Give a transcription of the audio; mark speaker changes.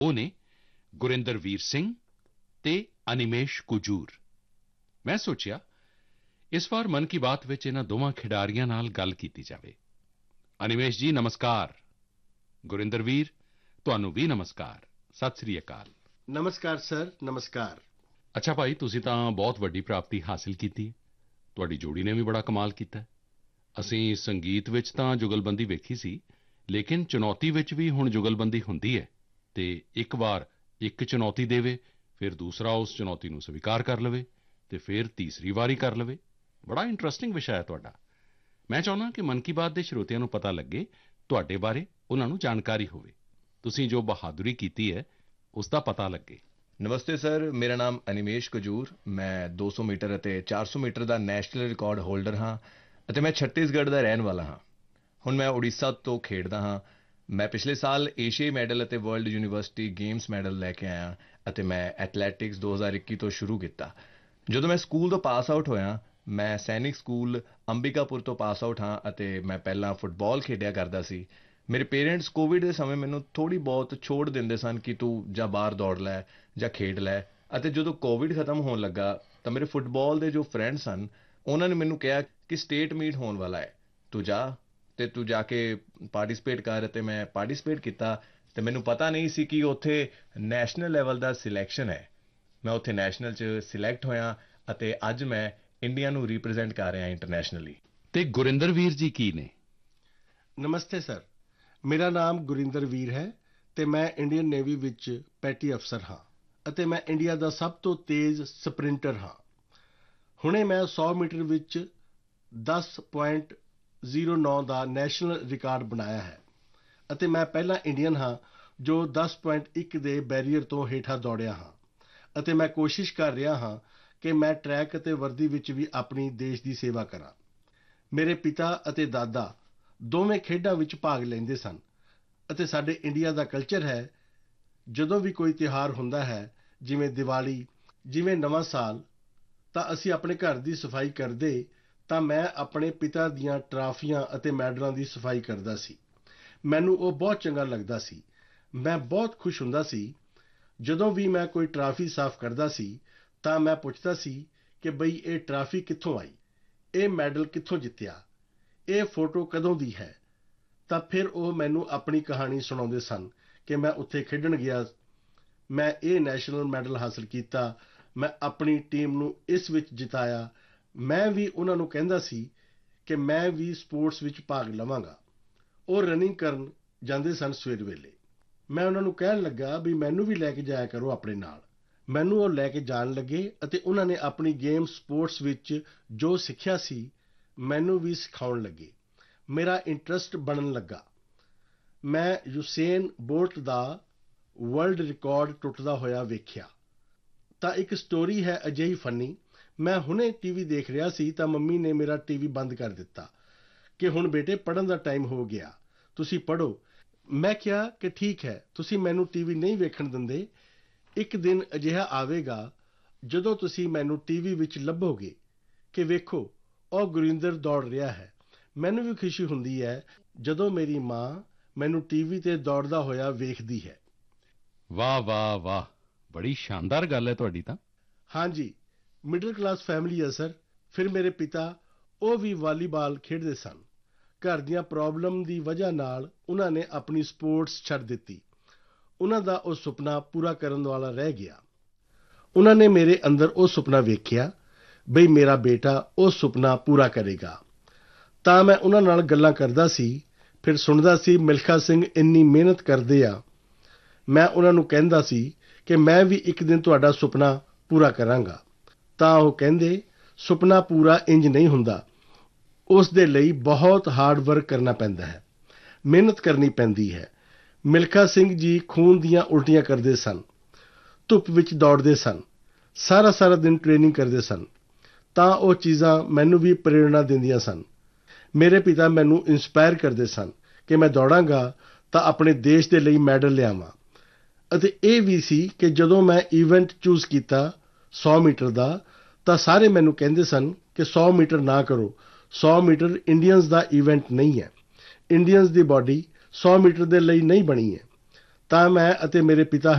Speaker 1: ਉਹ ਨੇ ਗੁਰਿੰਦਰਵੀਰ ਸਿੰਘ ਤੇ ਅਨਿਮੇਸ਼ ਕੁਜੂਰ। ਮੈਂ ਸੋਚਿਆ ਇਸ ਵਾਰ ਮਨ ਕੀ ਬਾਤ ਵਿੱਚ ਇਨ੍ਹਾਂ ਦੋਵਾਂ ਖਿਡਾਰੀਆਂ ਨਾਲ ਗੱਲ ਕੀਤੀ ਜਾਵੇ। ਅਨਿਮੇਸ਼ ਜੀ ਨਮਸਕਾਰ। ਗੁਰਿੰਦਰਵੀਰ ਤੁਹਾਨੂੰ ਵੀ ਨਮਸਕਾਰ। ਸਤਿ ਸ੍ਰੀ ਅਕਾਲ।
Speaker 2: ਨਮਸਕਾਰ ਸਰ, ਨਮਸਕਾਰ।
Speaker 1: ਅੱਛਾ ਭਾਈ, ਤੁਸੀਂ ਤਾਂ ਬਹੁਤ ਵੱਡੀ ਪ੍ਰਾਪਤੀ ਹਾਸਿਲ ਕੀਤੀ ਹੈ। ਤੁਹਾਡੀ ਜੋੜੀ ਨੇ ਵੀ ਬੜਾ ਕਮਾਲ ਕੀਤਾ ਹੈ। ਅਸੀਂ ਸੰਗੀਤ ਵਿੱਚ ਤਾਂ ਜੁਗਲਬੰਦੀ ਵੇਖੀ ਸੀ, ਲੇਕਿਨ ਚੁਣੌਤੀ ਵਿੱਚ ਵੀ ਹੁਣ ਜੁਗਲਬੰਦੀ ਹੁੰਦੀ ਹੈ ਅਤੇ ਇੱਕ ਵਾਰ ਇੱਕ ਚੁਣੌਤੀ ਦੇਵੇ, ਫਿਰ ਦੂਸਰਾ ਉਸ ਚੁਣੌਤੀ ਨੂੰ ਸਵੀਕਾਰ ਕਰ ਲਵੇ ਅਤੇ ਫਿਰ ਤੀਸਰੀ ਵਾਰੀ ਕਰ ਲਵੇ। ਬੜਾ ਇੰਟਰੈਸਟਿੰਗ ਵਿਸ਼ਾ ਹੈ ਤੁਹਾਡਾ। ਮੈਂ ਚਾਹੁੰਦਾ ਕਿ ਮਨ ਕੀ ਬਾਤ ਦੇ ਸਰੋਤਿਆਂ ਨੂੰ ਪਤਾ ਲੱਗੇ, ਤੁਹਾਡੇ ਬਾਰੇ ਉਹਨਾਂ ਨੂੰ ਜਾਣਕਾਰੀ ਹੋਵੇ, ਤੁਸੀਂ ਜੋ ਬਹਾਦਰੀ ਕੀਤੀ ਹੈ ਉਸ ਦਾ ਪਤਾ ਲੱਗੇ।
Speaker 3: ਨਮਸਤੇ ਸਰ, ਮੇਰਾ ਨਾਮ ਅਨਿਮੇਸ਼ ਕੁਜੂਰ। ਮੈਂ 200 ਮੀਟਰ ਅਤੇ 400 ਮੀਟਰ ਦਾ ਨੈਸ਼ਨਲ ਰਿਕਾਰਡ ਹੋਲਡਰ ਹਾਂ ਅਤੇ ਮੈਂ ਛੱਤੀਸਗੜ੍ਹ ਦਾ ਰਹਿਣ ਵਾਲਾ ਹਾਂ। ਹੁਣ ਮੈਂ ਓਡੀਸ਼ਾ ਤੋਂ ਖੇਡਦਾ ਹਾਂ। ਮੈਂ ਪਿਛਲੇ ਸਾਲ ਏਸ਼ੀਆਈ ਮੈਡਲ ਅਤੇ ਵਰਲਡ ਯੂਨੀਵਰਸਿਟੀ ਗੇਮਸ ਮੈਡਲ ਲੈ ਕੇ ਆਇਆ ਅਤੇ ਮੈਂ ਐਥਲੈਟਿਕਸ 2021 ਤੋਂ ਸ਼ੁਰੂ ਕੀਤਾ। ਜਦੋਂ ਮੈਂ ਸਕੂਲ ਤੋਂ ਪਾਸ ਆਊਟ ਹੋਇਆ, ਮੈਂ ਸੈਨਿਕ ਸਕੂਲ ਅੰਬਿਕਾਪੁਰ ਤੋਂ ਪਾਸ ਆਊਟ ਹਾਂ ਅਤੇ ਮੈਂ ਪਹਿਲਾਂ ਫੁੱਟਬਾਲ ਖੇਡਿਆ ਕਰਦਾ ਸੀ। ਮੇਰੇ ਪੇਰੈਂਟਸ ਕੋਵਿਡ ਦੇ ਸਮੇਂ ਮੈਨੂੰ ਥੋੜ੍ਹੀ ਬਹੁਤ ਛੋਟ ਦਿੰਦੇ ਸਨ ਕਿ ਤੂੰ ਜਾਂ ਬਾਹਰ ਦੌੜ ਲੈ ਜਾਂ ਖੇਡ ਲੈ, ਅਤੇ ਜਦੋਂ ਕੋਵਿਡ ਖਤਮ ਹੋਣ ਲੱਗਾ ਤਾਂ ਮੇਰੇ ਫੁੱਟਬਾਲ ਦੇ ਜੋ ਫਰੈਂਡ ਸਨ, ਉਹਨਾਂ ਨੇ ਮੈਨੂੰ ਕਿਹਾ ਕਿ ਸਟੇਟ ਮੀਟ ਹੋਣ ਵਾਲਾ ਹੈ, ਤੂੰ ਜਾ ਅਤੇ ਤੂੰ ਜਾ ਕੇ ਪਾਰਟੀਸਪੇਟ ਕਰ। ਅਤੇ ਮੈਂ ਪਾਰਟੀਸਪੇਟ ਕੀਤਾ ਅਤੇ ਮੈਨੂੰ ਪਤਾ ਨਹੀਂ ਸੀ ਕਿ ਉੱਥੇ ਨੈਸ਼ਨਲ ਲੈਵਲ ਦਾ ਸਿਲੈਕਸ਼ਨ ਹੈ। ਮੈਂ ਉੱਥੇ ਨੈਸ਼ਨਲ 'ਚ ਸਿਲੈਕਟ ਹੋਇਆ ਅਤੇ ਅੱਜ ਮੈਂ ਇੰਡੀਆ ਨੂੰ ਰਿਪ੍ਰੈਜ਼ੈਂਟ ਕਰ ਰਿਹਾ ਇੰਟਰਨੈਸ਼ਨਲੀ।
Speaker 1: ਅਤੇ ਗੁਰਿੰਦਰਵੀਰ ਜੀ ਕੀ ਨੇ?
Speaker 2: ਨਮਸਤੇ ਸਰ, ਮੇਰਾ ਨਾਮ ਗੁਰਿੰਦਰਵੀਰ ਹੈ ਅਤੇ ਮੈਂ ਇੰਡੀਅਨ ਨੇਵੀ ਵਿੱਚ ਪੈਟੀ ਅਫਸਰ ਹਾਂ ਅਤੇ ਮੈਂ ਇੰਡੀਆ ਦਾ ਸਭ ਤੋਂ ਤੇਜ਼ ਸਪ੍ਰਿੰਟਰ ਹਾਂ। ਹੁਣੇ ਮੈਂ 100 ਮੀਟਰ ਵਿੱਚ 10.09 ਦਾ ਨੈਸ਼ਨਲ ਰਿਕਾਰਡ ਬਣਾਇਆ ਹੈ ਅਤੇ ਮੈਂ ਪਹਿਲਾ ਇੰਡੀਅਨ ਹਾਂ ਜੋ 10.1 ਦੇ ਬੈਰੀਅਰ ਤੋਂ ਹੇਠਾਂ ਦੌੜਿਆ ਹਾਂ ਅਤੇ ਮੈਂ ਕੋਸ਼ਿਸ਼ ਕਰ ਰਿਹਾ ਹਾਂ ਕਿ ਮੈਂ ਟਰੈਕ ਅਤੇ ਵਰਦੀ ਵਿੱਚ ਵੀ ਆਪਣੀ ਦੇਸ਼ ਦੀ ਸੇਵਾ ਕਰਾਂ। ਮੇਰੇ ਪਿਤਾ ਅਤੇ ਦਾਦਾ ਦੋਵੇਂ ਖੇਡਾਂ ਵਿੱਚ ਭਾਗ ਲੈਂਦੇ ਸਨ ਅਤੇ ਸਾਡੇ ਇੰਡੀਆ ਦਾ ਕਲਚਰ ਹੈ, ਜਦੋਂ ਵੀ ਕੋਈ ਤਿਉਹਾਰ ਹੁੰਦਾ ਹੈ, ਜਿਵੇਂ ਦੀਵਾਲੀ, ਜਿਵੇਂ ਨਵਾਂ ਸਾਲ, ਤਾਂ ਅਸੀਂ ਆਪਣੇ ਘਰ ਦੀ ਸਫਾਈ ਕਰਦੇ ਤਾਂ ਮੈਂ ਆਪਣੇ ਪਿਤਾ ਦੀਆਂ ਟਰਾਫੀਆਂ ਅਤੇ ਮੈਡਲਾਂ ਦੀ ਸਫਾਈ ਕਰਦਾ ਸੀ। ਮੈਨੂੰ ਉਹ ਬਹੁਤ ਚੰਗਾ ਲੱਗਦਾ ਸੀ। ਮੈਂ ਬਹੁਤ ਖੁਸ਼ ਹੁੰਦਾ ਸੀ। ਜਦੋਂ ਵੀ ਮੈਂ ਕੋਈ ਟਰਾਫੀ ਸਾਫ਼ ਕਰਦਾ ਸੀ ਤਾਂ ਮੈਂ ਪੁੱਛਦਾ ਸੀ ਕਿ ਬਈ ਇਹ ਟਰਾਫੀ ਕਿੱਥੋਂ ਆਈ, ਇਹ ਮੈਡਲ ਕਿੱਥੋਂ ਜਿੱਤਿਆ, ਇਹ ਫੋਟੋ ਕਦੋਂ ਦੀ ਹੈ। ਤਾਂ ਫਿਰ ਉਹ ਮੈਨੂੰ ਆਪਣੀ ਕਹਾਣੀ ਸੁਣਾਉਂਦੇ ਸਨ ਕਿ ਮੈਂ ਉੱਥੇ ਖੇਡਣ ਗਿਆ, ਮੈਂ ਇਹ ਨੈਸ਼ਨਲ ਮੈਡਲ ਹਾਸਲ ਕੀਤਾ, ਮੈਂ ਆਪਣੀ ਟੀਮ ਨੂੰ ਇਸ ਵਿੱਚ ਜਿਤਾਇਆ। ਮੈਂ ਵੀ ਉਹਨਾਂ ਨੂੰ ਕਹਿੰਦਾ ਸੀ ਕਿ ਮੈਂ ਵੀ ਸਪੋਰਟਸ ਵਿੱਚ ਭਾਗ ਲਵਾਂਗਾ। ਉਹ ਰਨਿੰਗ ਕਰਨ ਜਾਂਦੇ ਸਨ ਸਵੇਰ ਵੇਲੇ। ਮੈਂ ਉਹਨਾਂ ਨੂੰ ਕਹਿਣ ਲੱਗਾ ਵੀ ਮੈਨੂੰ ਵੀ ਲੈ ਕੇ ਜਾਇਆ ਕਰੋ ਆਪਣੇ ਨਾਲ। ਮੈਨੂੰ ਉਹ ਲੈ ਕੇ ਜਾਣ ਲੱਗੇ ਅਤੇ ਉਹਨਾਂ ਨੇ ਆਪਣੀ ਗੇਮ ਸਪੋਰਟਸ ਵਿੱਚ ਜੋ ਸਿੱਖਿਆ ਸੀ ਮੈਨੂੰ ਵੀ ਸਿਖਾਉਣ ਲੱਗੇ। ਮੇਰਾ ਇੰਟਰਸਟ ਬਣਨ ਲੱਗਾ। ਮੈਂ ਯੂਸੇਨ ਬੋਲਟ ਦਾ ਵਰਲਡ ਰਿਕਾਰਡ ਟੁੱਟਦਾ ਹੋਇਆ ਵੇਖਿਆ। ਤਾਂ ਇੱਕ ਸਟੋਰੀ ਹੈ ਅਜਿਹੀ ਫਨੀ। ਮੈਂ ਹੁਣੇ ਟੀਵੀ ਦੇਖ ਰਿਹਾ ਸੀ ਤਾਂ ਮੰਮੀ ਨੇ ਮੇਰਾ ਟੀਵੀ ਬੰਦ ਕਰ ਦਿੱਤਾ ਕਿ ਹੁਣ ਬੇਟੇ ਪੜ੍ਹਨ ਦਾ ਟਾਈਮ ਹੋ ਗਿਆ, ਤੁਸੀਂ ਪੜ੍ਹੋ। ਮੈਂ ਕਿਹਾ ਕਿ ਠੀਕ ਹੈ, ਤੁਸੀਂ ਮੈਨੂੰ ਟੀਵੀ ਨਹੀਂ ਵੇਖਣ ਦਿੰਦੇ। ਇੱਕ ਦਿਨ ਅਜਿਹਾ ਆਵੇਗਾ ਜਦੋਂ ਤੁਸੀਂ ਮੈਨੂੰ ਟੀਵੀ ਵਿੱਚ ਲੱਭੋਗੇ ਕਿ ਵੇਖੋ ਉਹ ਗੁਰਿੰਦਰ ਦੌੜ ਰਿਹਾ ਹੈ। ਮੈਨੂੰ ਵੀ ਖੁਸ਼ੀ ਹੁੰਦੀ ਹੈ ਜਦੋਂ ਮੇਰੀ ਮਾਂ ਮੈਨੂੰ ਟੀਵੀ 'ਤੇ ਦੌੜਦਾ ਹੋਇਆ ਵੇਖਦੀ ਹੈ।
Speaker 1: ਵਾਹ ਵਾਹ ਵਾਹ, ਬੜੀ ਸ਼ਾਨਦਾਰ ਗੱਲ ਹੈ ਤੁਹਾਡੀ ਤਾਂ।
Speaker 2: ਹਾਂਜੀ, ਮਿਡਲ ਕਲਾਸ ਫੈਮਿਲੀ ਹੈ ਸਰ। ਫਿਰ ਮੇਰੇ ਪਿਤਾ, ਉਹ ਵੀ ਵਾਲੀਬਾਲ ਖੇਡਦੇ ਸਨ। ਘਰ ਦੀਆਂ ਪ੍ਰੋਬਲਮ ਦੀ ਵਜ੍ਹਾ ਨਾਲ ਉਹਨਾਂ ਨੇ ਆਪਣੀ ਸਪੋਰਟਸ ਛੱਡ ਦਿੱਤੀ। ਉਹਨਾਂ ਦਾ ਉਹ ਸੁਪਨਾ ਪੂਰਾ ਕਰਨ ਵਾਲਾ ਰਹਿ ਗਿਆ। ਉਹਨਾਂ ਨੇ ਮੇਰੇ ਅੰਦਰ ਉਹ ਸੁਪਨਾ ਵੇਖਿਆ ਬਈ ਮੇਰਾ ਬੇਟਾ ਉਹ ਸੁਪਨਾ ਪੂਰਾ ਕਰੇਗਾ। ਤਾਂ ਮੈਂ ਉਹਨਾਂ ਨਾਲ ਗੱਲਾਂ ਕਰਦਾ ਸੀ, ਫਿਰ ਸੁਣਦਾ ਸੀ ਮਿਲਖਾ ਸਿੰਘ ਇੰਨੀ ਮਿਹਨਤ ਕਰਦੇ ਆ। ਮੈਂ ਉਹਨਾਂ ਨੂੰ ਕਹਿੰਦਾ ਸੀ ਕਿ ਮੈਂ ਵੀ ਇੱਕ ਦਿਨ ਤੁਹਾਡਾ ਸੁਪਨਾ ਪੂਰਾ ਕਰਾਂਗਾ। ਤਾਂ ਉਹ ਕਹਿੰਦੇ, ਸੁਪਨਾ ਪੂਰਾ ਇੰਝ ਨਹੀਂ ਹੁੰਦਾ, ਉਸ ਦੇ ਲਈ ਬਹੁਤ ਹਾਰਡ ਵਰਕ ਕਰਨਾ ਪੈਂਦਾ ਹੈ, ਮਿਹਨਤ ਕਰਨੀ ਪੈਂਦੀ ਹੈ। ਮਿਲਖਾ ਸਿੰਘ ਜੀ ਖੂਨ ਦੀਆਂ ਉਲਟੀਆਂ ਕਰਦੇ ਸਨ, ਧੁੱਪ ਵਿੱਚ ਦੌੜਦੇ ਸਨ, ਸਾਰਾ ਦਿਨ ਟ੍ਰੇਨਿੰਗ ਕਰਦੇ ਸਨ। ਤਾਂ ਉਹ ਚੀਜ਼ਾਂ ਮੈਨੂੰ ਵੀ ਪ੍ਰੇਰਣਾ ਦਿੰਦੀਆਂ ਸਨ। ਮੇਰੇ ਪਿਤਾ ਮੈਨੂੰ ਇੰਸਪਾਇਰ ਕਰਦੇ ਸਨ ਕਿ ਮੈਂ ਦੌੜਾਂਗਾ ਤਾਂ ਆਪਣੇ ਦੇਸ਼ ਦੇ ਲਈ ਮੈਡਲ ਲਿਆਵਾਂ। ਅਤੇ ਇਹ ਵੀ ਸੀ ਕਿ ਜਦੋਂ ਮੈਂ ਈਵੈਂਟ ਚੂਜ਼ ਕੀਤਾ 100 ਮੀਟਰ ਦਾ, ਤਾਂ ਸਾਰੇ ਮੈਨੂੰ ਕਹਿੰਦੇ ਸਨ ਕਿ 100 ਮੀਟਰ ਨਾ ਕਰੋ, 100 ਮੀਟਰ ਇੰਡੀਅਨਜ਼ ਦਾ ਈਵੈਂਟ ਨਹੀਂ ਹੈ, ਇੰਡੀਅਨਜ਼ ਦੀ ਬਾਡੀ 100 ਮੀਟਰ ਦੇ ਲਈ ਨਹੀਂ ਬਣੀ ਹੈ। ਤਾਂ ਮੈਂ ਅਤੇ ਮੇਰੇ ਪਿਤਾ